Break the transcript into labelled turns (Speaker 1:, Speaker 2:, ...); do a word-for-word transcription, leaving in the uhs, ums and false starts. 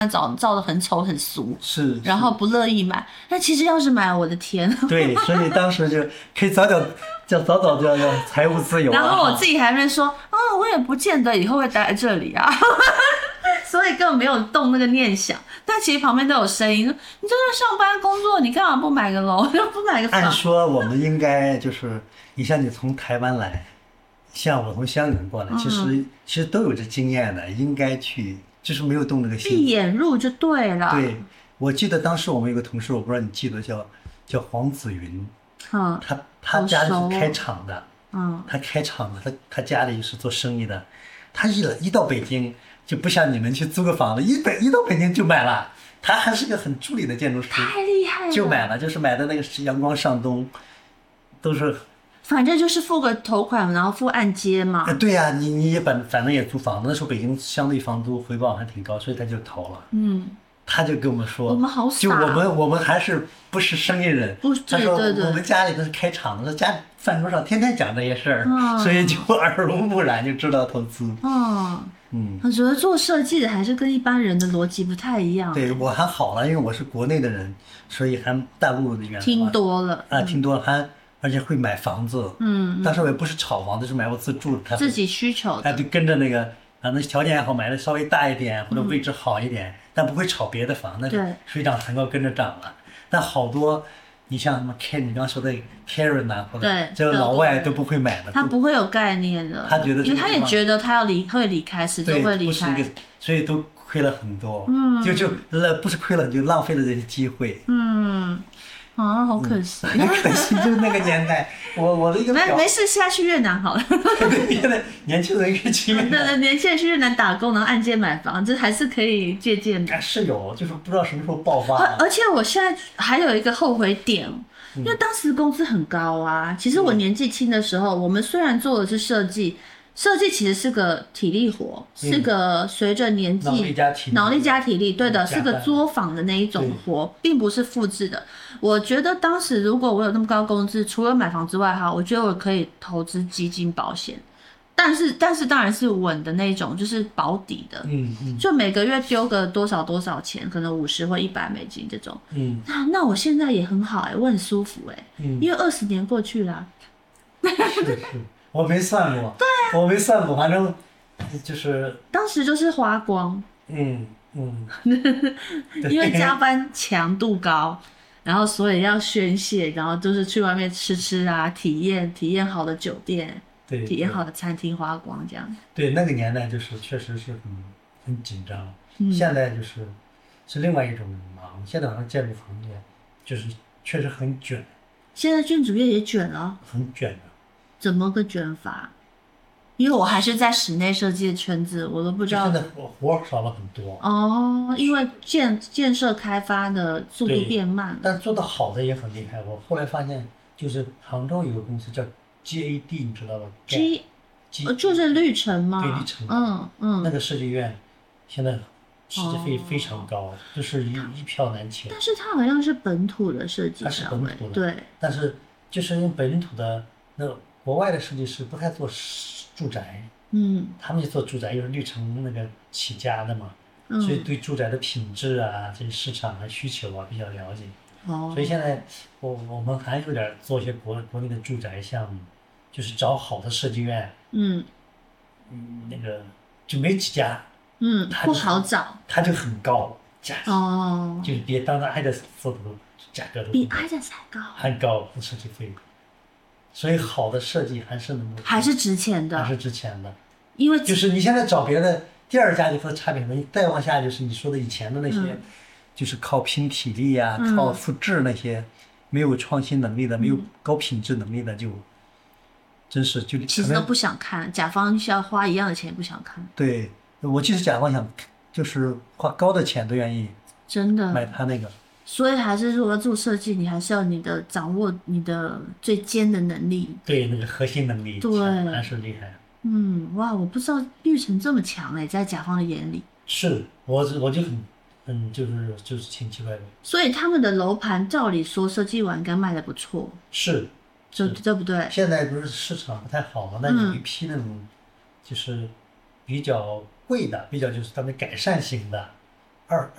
Speaker 1: 照照的很丑很俗，
Speaker 2: 是，
Speaker 1: 然后不乐意买。那其实要是买，我的天！
Speaker 2: 对，所以当时就可以早早就早早就要要财务自由、啊。
Speaker 1: 然后我自己还没说，啊、哦，我也不见得以后会待在这里啊，所以根本没有动那个念想。但其实旁边都有声音说，你就在上班工作，你干嘛不买个楼，不买个房？
Speaker 2: 按说我们应该就是，你像你从台湾来，像我从香港过来，其实、嗯、其实都有这经验的，应该去。就是没有动这个心，
Speaker 1: 闭眼入就对了。
Speaker 2: 对，我记得当时我们有个同事，我不知道你记得叫叫黄子云，
Speaker 1: 嗯，
Speaker 2: 他他家里是开厂的，
Speaker 1: 嗯，
Speaker 2: 他开厂的，他他家里是做生意的，他一一到北京就不像你们去租个房子，一北一到北京就买了，他还是个很助理的建筑师，
Speaker 1: 太厉害了，
Speaker 2: 就买了，就是买的那个阳光上东，都是。
Speaker 1: 反正就是付个头款，然后付按揭嘛。
Speaker 2: 呃、对呀、啊，你你也反反正也租房子，那时候北京相对房租回报还挺高，所以他就投了。
Speaker 1: 嗯，
Speaker 2: 他就跟我们说，
Speaker 1: 我们好傻，
Speaker 2: 就我们我们还是不是生意人，
Speaker 1: 不，
Speaker 2: 他说
Speaker 1: 对对对，
Speaker 2: 我们家里都是开厂的，家饭桌上天天讲这些事儿、
Speaker 1: 嗯，
Speaker 2: 所以就耳濡目染就知道投资。
Speaker 1: 嗯
Speaker 2: 嗯，
Speaker 1: 我觉得做设计的还是跟一般人的逻辑不太一样。
Speaker 2: 对我还好了，因为我是国内的人，所以还大陆的原
Speaker 1: 听多了
Speaker 2: 啊，听多了还。而且会买房子，
Speaker 1: 嗯，
Speaker 2: 但是我也不是炒房子，是买我自住的，
Speaker 1: 自己需求的，
Speaker 2: 哎，就跟着那个，啊，那条件也好，买的稍微大一点或者位置好一点，嗯、但不会炒别的房，那水涨船高跟着涨了。但好多，你像什么 K， 你刚说的 Karen 呐、啊，或者这个老外都不会买的，
Speaker 1: 他不会有概念的，
Speaker 2: 他觉得，
Speaker 1: 因为他也觉得他要离会离开，始终会离开，
Speaker 2: 所以都亏了很多，
Speaker 1: 嗯，
Speaker 2: 就就不是亏了，就浪费了这些机会，
Speaker 1: 嗯。啊，好可惜！
Speaker 2: 很、嗯、可惜，就是那个年代，我我的一个
Speaker 1: 没没事，现在去越南好了。
Speaker 2: 现在年轻人越去越南，
Speaker 1: 对对，年轻人去越南打工，然后按揭买房，这还是可以借鉴的。
Speaker 2: 是有，就是不知道什么时候爆发、啊。
Speaker 1: 而且我现在还有一个后悔点，因为当时工资很高啊。其实我年纪轻的时候，我们虽然做的是设计。设计其实是个体力活，嗯、是个随着年纪
Speaker 2: 脑力加体力，
Speaker 1: 脑力加体力，对的，是个作坊的那一种活，并不是复制的。我觉得当时如果我有那么高工资，除了买房之外，哈，我觉得我可以投资基金保险，但是但是当然是稳的那种，就是保底的，
Speaker 2: 嗯嗯，
Speaker 1: 就每个月丢个多少多少钱，可能五十或一百美金这种，
Speaker 2: 嗯，
Speaker 1: 那那我现在也很好哎、欸，我很舒服哎、欸，嗯，因为二十年过去了，
Speaker 2: 是是。我没算过，
Speaker 1: 对啊，
Speaker 2: 我没算过，反正就是
Speaker 1: 当时就是花光，
Speaker 2: 嗯嗯，
Speaker 1: 因为加班强度高，然后所以要宣泄，然后就是去外面吃吃啊，体验体验好的酒店，
Speaker 2: 对，
Speaker 1: 体验好的餐厅花光这样。
Speaker 2: 对，那个年代就是确实是很很紧张，嗯、现在就是是另外一种忙，现在好像建筑行业就是确实很卷，
Speaker 1: 现在建筑业也卷了，
Speaker 2: 很卷的。
Speaker 1: 怎么个卷法？因为我还是在室内设计的圈子，我都不知道。
Speaker 2: 现在活少了很多
Speaker 1: 哦，因为建建设开发的速度变慢。
Speaker 2: 但做得好的也很厉害。我后来发现，就是杭州有个公司叫 G A D， 你知道吧
Speaker 1: ？G， 呃，就是绿城嘛。
Speaker 2: 对，绿城。
Speaker 1: 嗯嗯。
Speaker 2: 那个设计院现在市值费非常高，哦、就是一一票难求。
Speaker 1: 但是它好像是本土的设计，
Speaker 2: 它是本土的。
Speaker 1: 对。
Speaker 2: 但是就是用本土的那。国外的设计师不太做住宅，
Speaker 1: 嗯，
Speaker 2: 他们就做住宅，又是绿城那个起家的嘛，嗯、所以对住宅的品质啊、这些市场的需求啊比较了解。
Speaker 1: 哦，
Speaker 2: 所以现在我我们还有点做一些国国内的住宅项目，就是找好的设计院，
Speaker 1: 嗯，
Speaker 2: 嗯，那个就没几家，
Speaker 1: 嗯，不好找，
Speaker 2: 它就很高价，
Speaker 1: 哦，
Speaker 2: 就是比当然挨着做的价格都
Speaker 1: 比挨着还高，
Speaker 2: 还高设计费。所以好的设计还是能够
Speaker 1: 还是值钱的，
Speaker 2: 还是值钱的，
Speaker 1: 因为
Speaker 2: 就是你现在找别的第二家就和差别了，你再往下就是你说的以前的那些，嗯、就是靠拼体力呀、啊嗯、靠复制那些没有创新能力的、嗯、没有高品质能力的就，就真是就
Speaker 1: 其实都不想看，甲方需要花一样的钱也不想看。
Speaker 2: 对，我即使甲方想，就是花高的钱都愿意，
Speaker 1: 真的
Speaker 2: 买他那个。
Speaker 1: 所以还是如果做设计，你还是要你的掌握你的最尖的能力，
Speaker 2: 对那个核心能力，
Speaker 1: 对，
Speaker 2: 还是厉害。
Speaker 1: 嗯，哇，我不知道绿城这么强哎，在甲方的眼里。
Speaker 2: 是，我我就很，嗯，就是就是挺奇怪的。
Speaker 1: 所以他们的楼盘照理说设计完应该卖的不错，
Speaker 2: 是，
Speaker 1: 就对不对？
Speaker 2: 现在不是市场不太好嘛，那有一批那种，就是比较贵的，比较就是他们改善型的，二